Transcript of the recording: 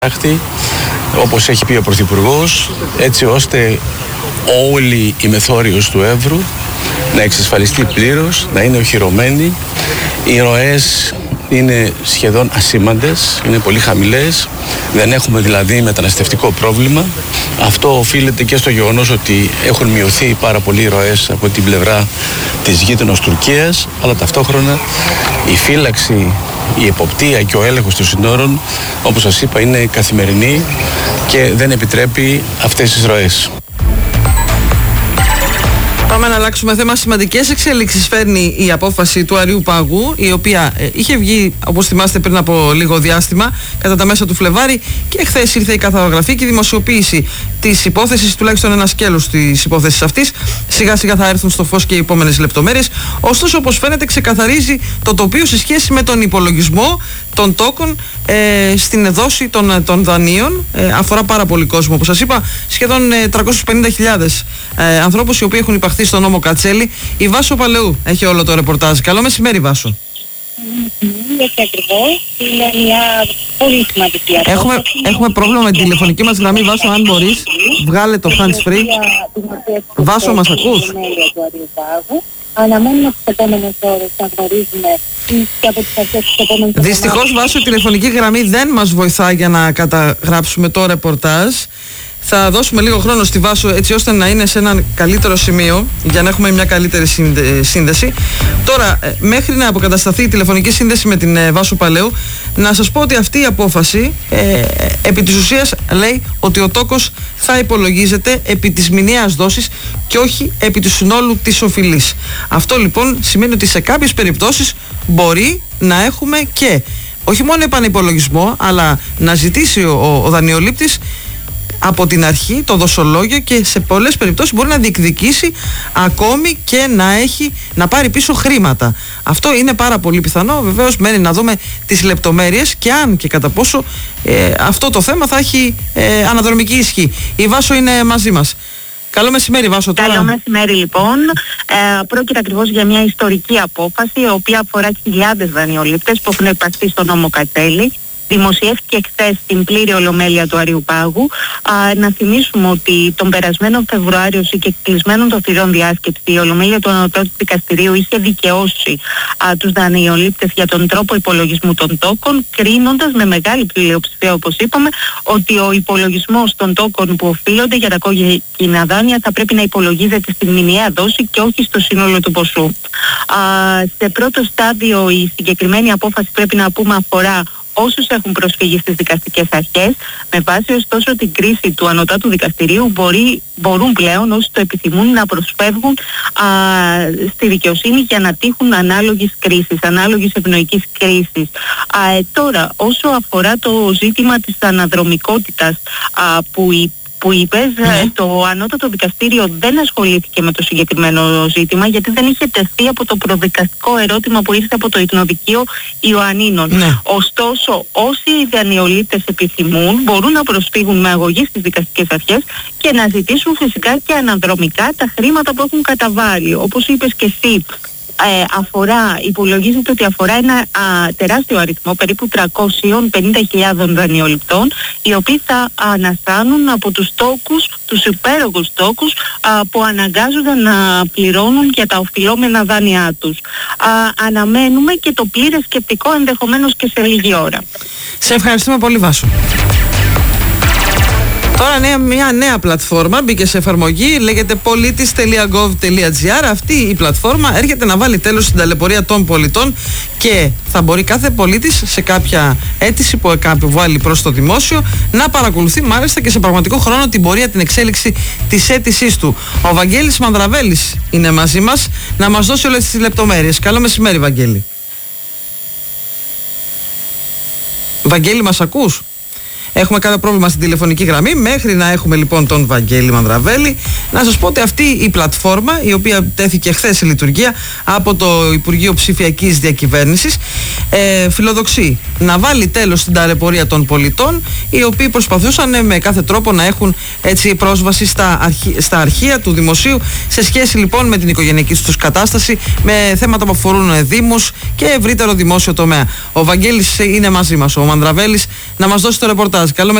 όπως έχει πει ο Πρωθυπουργός, έτσι ώστε όλη η μεθόριος του Εύρου να εξασφαλιστεί πλήρως, να είναι οχυρωμένη. Οι ροές είναι σχεδόν ασήμαντες, είναι πολύ χαμηλές, δεν έχουμε δηλαδή μεταναστευτικό πρόβλημα. Αυτό οφείλεται και στο γεγονός ότι έχουν μειωθεί πάρα πολλοί ροές από την πλευρά της γείτονος Τουρκίας, αλλά ταυτόχρονα η φύλαξη, η εποπτεία και ο έλεγχος των συνόρων, όπως σας είπα, είναι καθημερινή και δεν επιτρέπει αυτές τις ροές. Πάμε να αλλάξουμε θέμα. Σημαντικές εξέλιξεις φέρνει η απόφαση του Αριού Πάγου, η οποία είχε βγει, όπως θυμάστε, πριν από λίγο διάστημα, κατά τα μέσα του Φλεβάρι, και χθες ήρθε η καθαρογραφή και η δημοσιοποίηση της υπόθεσης, τουλάχιστον ένα σκέλος της υπόθεσης αυτής. Σιγά σιγά θα έρθουν στο φως και οι επόμενες λεπτομέρειες. Ωστόσο, όπως φαίνεται, ξεκαθαρίζει το τοπίο σε σχέση με τον υπολογισμό των τόκων στην δόση των δανείων. Αφορά πάρα πολύ κόσμο, όπως σας είπα, σχεδόν 350.000 ανθρώπους οι οποίοι έχουν υπαχθεί στον νόμο Κατσέλη. Η Βάσο Παλαιού έχει όλο το ρεπορτάζ. Καλό μεσημέρι, Βάσο. Έτσι ακριβώς. Είναι μια πολύ σημαντική απόφαση. Έχουμε πρόβλημα με τη τηλεφωνική μας γραμμή. Βάσο, αν μπορείς, βγάλε το hands free. Βάσο, μας ακούς? Αναμένουμε τις επόμενες ώρες να γνωρίζουμε και από τις αρχές της επόμενης. Δυστυχώς, Βάσο, η τηλεφωνική γραμμή δεν μας βοηθά για να καταγράψουμε το ρεπορτάζ. Θα δώσουμε λίγο χρόνο στη Βάσο, έτσι ώστε να είναι σε ένα καλύτερο σημείο, για να έχουμε μια καλύτερη σύνδεση. Τώρα, μέχρι να αποκατασταθεί η τηλεφωνική σύνδεση με την Βάσο Παλαιού, να σας πω ότι αυτή η απόφαση επί της ουσίας λέει ότι ο τόκος θα υπολογίζεται επί της μηνιαίας δόσης και όχι επί του συνόλου της οφειλής. Αυτό λοιπόν σημαίνει ότι σε κάποιες περιπτώσεις μπορεί να έχουμε και όχι μόνο επανυπολογισμό, αλλά να ζητήσει ο δανειολήπτης από την αρχή το δοσολόγιο και σε πολλές περιπτώσεις μπορεί να διεκδικήσει ακόμη και να πάρει πίσω χρήματα. Αυτό είναι πάρα πολύ πιθανό. Βεβαίως μένει να δούμε τις λεπτομέρειες και αν και κατά πόσο αυτό το θέμα θα έχει αναδρομική ισχύ. Η Βάσο είναι μαζί μας. Καλό μεσημέρι, Βάσο. Καλό μεσημέρι, λοιπόν. Πρόκειται ακριβώς για μια ιστορική απόφαση, η οποία αφορά χιλιάδες δανειολήπτες που έχουν υπαχθεί στον νόμο Κατσέλη. Δημοσιεύτηκε χθες στην πλήρη ολομέλεια του Αριού Πάγου. Να θυμίσουμε ότι τον περασμένο Φεβρουάριο, σε κεκλεισμένων των θυρών διάσκεψη, η ολομέλεια του Ανωτάτου Δικαστηρίου είχε δικαιώσει τους δανειολήπτες για τον τρόπο υπολογισμού των τόκων, κρίνοντας με μεγάλη πλειοψηφία, όπως είπαμε, ότι ο υπολογισμός των τόκων που οφείλονται για τα κόκκινα δάνεια θα πρέπει να υπολογίζεται στην μηνιαία δόση και όχι στο σύνολο του ποσού. Σε πρώτο στάδιο, η συγκεκριμένη απόφαση, πρέπει να πούμε, αφορά όσους έχουν προσφύγει στις δικαστικές αρχές, με βάση ωστόσο την κρίση του Ανωτάτου Δικαστηρίου μπορούν πλέον όσοι το επιθυμούν να προσφεύγουν στη δικαιοσύνη για να τύχουν ανάλογης κρίσης, ανάλογης ευνοϊκής κρίσης. Τώρα, όσο αφορά το ζήτημα της αναδρομικότητας που είπες, το Ανώτατο Δικαστήριο δεν ασχολήθηκε με το συγκεκριμένο ζήτημα, γιατί δεν είχε τεθεί από το προδικαστικό ερώτημα που ήρθε από το Εθνοδικείο Ιωαννίνων. Ναι. Ωστόσο, όσοι οι δανειολήπτες επιθυμούν μπορούν να προσφύγουν με αγωγή στις δικαστικές αρχές και να ζητήσουν φυσικά και αναδρομικά τα χρήματα που έχουν καταβάλει. Όπως είπες και εσύ, υπολογίζεται ότι αφορά ένα τεράστιο αριθμό, περίπου 350.000 δανειοληπτών, οι οποίοι θα αναστάνουν από τους τόκους, τους υπέρογους τόκους που αναγκάζονται να πληρώνουν για τα οφειλόμενα δάνειά τους. Αναμένουμε και το πλήρες σκεπτικό ενδεχομένως και σε λίγη ώρα. Σε ευχαριστούμε πολύ, Βάσο. Τώρα μια νέα πλατφόρμα μπήκε σε εφαρμογή, λέγεται politis.gov.gr. Αυτή η πλατφόρμα έρχεται να βάλει τέλος στην ταλαιπωρία των πολιτών και θα μπορεί κάθε πολίτης σε κάποια αίτηση που βάλει προς το δημόσιο να παρακολουθεί μάλιστα και σε πραγματικό χρόνο την πορεία, την εξέλιξη της αίτησής του. Ο Βαγγέλης Μανδραβέλης είναι μαζί μας να μας δώσει όλες τις λεπτομέρειες. Καλό μεσημέρι, Βαγγέλη. Βαγγέλη, μας ακούς? Έχουμε κάποιο πρόβλημα στην τηλεφωνική γραμμή. Μέχρι να έχουμε λοιπόν τον Βαγγέλη Μανδραβέλη, να σας πω ότι αυτή η πλατφόρμα, η οποία τέθηκε χθες σε λειτουργία από το Υπουργείο Ψηφιακής Διακυβέρνησης, φιλοδοξεί να βάλει τέλος στην ταλαιπωρία των πολιτών, οι οποίοι προσπαθούσαν με κάθε τρόπο να έχουν έτσι πρόσβαση στα αρχεία του δημοσίου, σε σχέση λοιπόν με την οικογενειακή τους κατάσταση, με θέματα που αφορούν δήμους και ευρύτερο δημόσιο τομέα. Ο Βαγγέλης είναι μαζί μας, ο Μανδραβέλης, να μας δώσει το ρεπορτάζ. Καλό